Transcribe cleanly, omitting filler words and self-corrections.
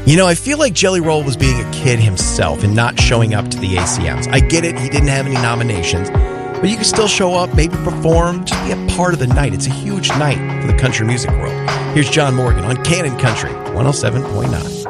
You know, I feel like Jelly Roll was being a kid himself and not showing up to the ACMs. I get it, he didn't have any nominations, but you can still show up, maybe perform, just be a part of the night. It's a huge night for the country music world. Here's John Morgan on Canon Country 107.9.